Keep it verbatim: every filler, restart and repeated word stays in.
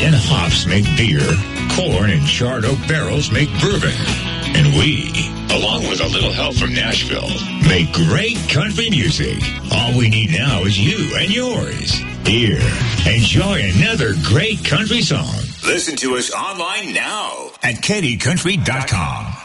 and hops make beer. Corn and charred oak barrels make bourbon. And we, along with a little help from Nashville, make great country music. All we need now is you and yours. Here, enjoy another great country song. Listen to us online now at Katy Country dot com.